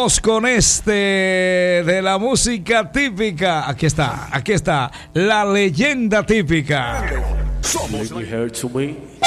vamos con este de la música típica. Aquí está, la leyenda típica. Somos. You heard to me.